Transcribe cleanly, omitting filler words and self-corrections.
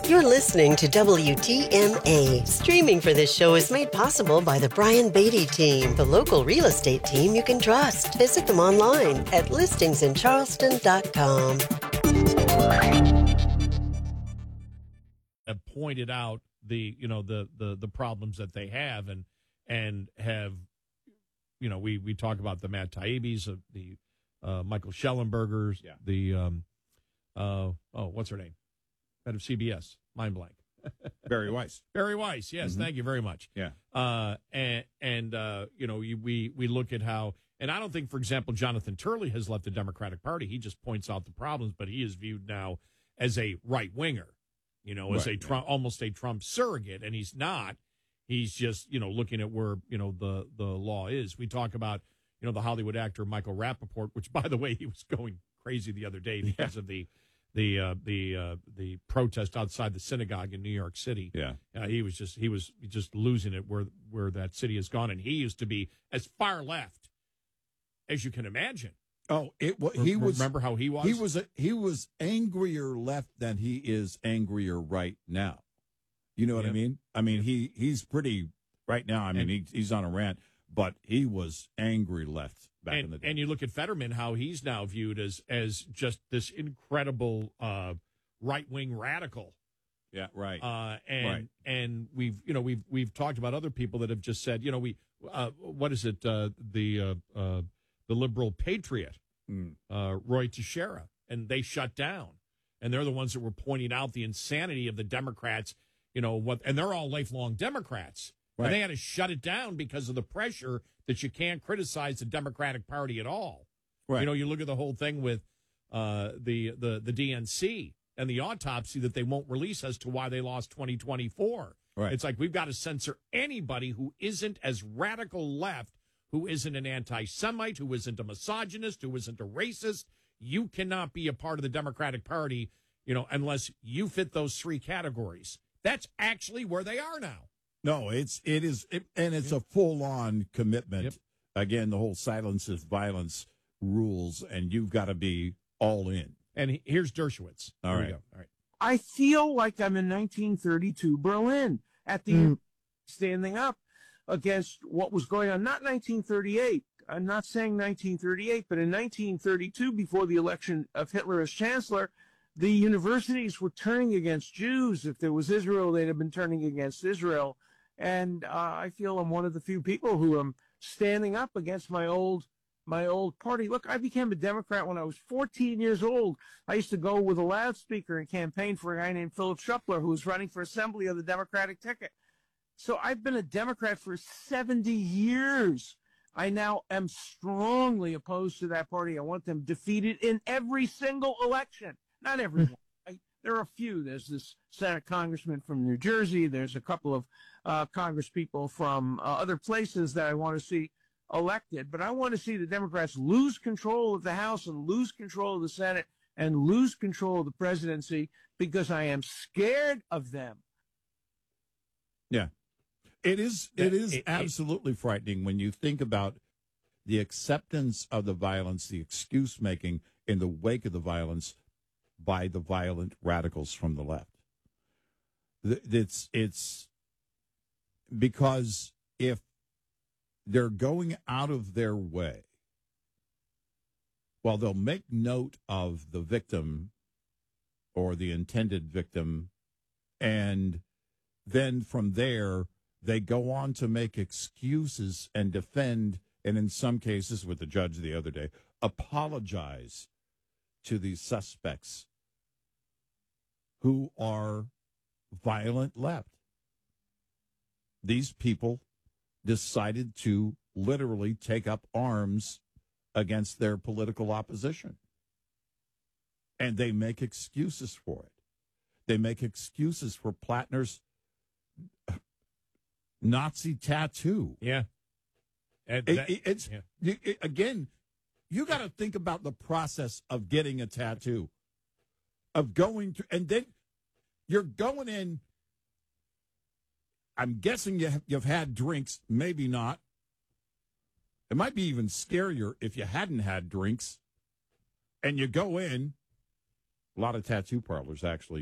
You're listening to WTMA. Streaming for this show is made possible by the Brian Beatty team, the local real estate team you can trust. Visit them online at listingsincharleston.com. Have pointed out the problems that they have and have, we talk about the Matt Taibbi's, the Michael Schellenbergers, what's her name? Head of CBS, mind blank. Barry Weiss. Barry Weiss, yes, Mm-hmm. Thank you very much. Yeah. We look at how, and I don't think, for example, Jonathan Turley has left the Democratic Party. He just points out the problems, but he is viewed now as a right-winger, as almost a Trump surrogate, and he's not. He's just, looking at where, the law is. We talk about, the Hollywood actor Michael Rappaport, which, by the way, he was going crazy the other day because of the protest outside the synagogue in New York City. Yeah. He was just losing it where that city has gone, and he used to be as far left as you can imagine. Oh, he was. Remember how he was? He was angrier left than he is angrier right now. You know what I mean? I mean, he's pretty right now. I mean, he's on a rant, but he was angry left back in the day. And you look at Fetterman, how he's now viewed as just this incredible right-wing radical. Yeah, right. And we've talked about other people that have just said, what is it? The liberal patriot, Roy Teixeira, and they shut down. And they're the ones that were pointing out the insanity of the Democrats, and they're all lifelong Democrats. Right. And they had to shut it down because of the pressure that you can't criticize the Democratic Party at all. Right. You look at the whole thing with the DNC and the autopsy that they won't release as to why they lost 2024. Right. It's like we've got to censor anybody who isn't as radical left, who isn't an anti-Semite, who isn't a misogynist, who isn't a racist. You cannot be a part of the Democratic Party, unless you fit those three categories. That's actually where they are now. No, it's a full-on commitment. Yep. Again, the whole silence is violence rules, and you've got to be all in. And here's Dershowitz. All right. I feel like I'm in 1932 Berlin at the standing up against what was going on. Not 1938. I'm not saying 1938, but in 1932, before the election of Hitler as chancellor, the universities were turning against Jews. If there was Israel, they'd have been turning against Israel. And I feel I'm one of the few people who am standing up against my old party. Look, I became a Democrat when I was 14 years old. I used to go with a loudspeaker and campaign for a guy named Philip Schuppler, who was running for assembly on the Democratic ticket. So I've been a Democrat for 70 years. I now am strongly opposed to that party. I want them defeated in every single election. Not everyone. There are a few. There's this Senate congressman from New Jersey. There's a couple of Congress people from other places that I want to see elected. But I want to see the Democrats lose control of the House and lose control of the Senate and lose control of the presidency because I am scared of them. Yeah. It is absolutely frightening when you think about the acceptance of the violence, the excuse making in the wake of the violence by the violent radicals from the left. It's because if they're going out of their way, well, they'll make note of the victim or the intended victim, and then from there, they go on to make excuses and defend, and in some cases, with the judge the other day, apologize to these suspects who are violent left. These people decided to literally take up arms against their political opposition. And they make excuses for it. They make excuses for Plattner's Nazi tattoo. Yeah. Again, you got to think about the process of getting a tattoo, of going to, and then you're going in. I'm guessing you've had drinks, maybe not. It might be even scarier if you hadn't had drinks, and you go in. A lot of tattoo parlors actually